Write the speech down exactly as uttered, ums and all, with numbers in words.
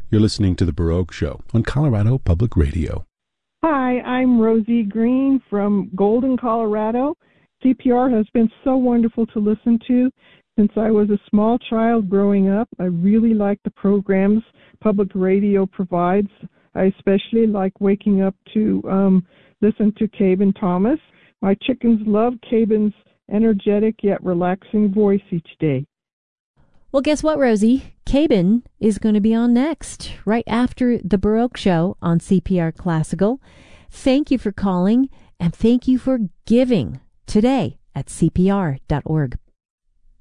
You're listening to The Baroque Show on Colorado Public Radio. Hi, I'm Rosie Green from Golden, Colorado. C P R has been so wonderful to listen to since I was a small child growing up. I really like the programs public radio provides. I especially like waking up to um, listen to Cabin Thomas. My chickens love Cabin's energetic yet relaxing voice each day. Well, guess what, Rosie? Cabin is going to be on next, right after The Baroque Show on C P R Classical. Thank you for calling, and thank you for giving today at C P R dot org.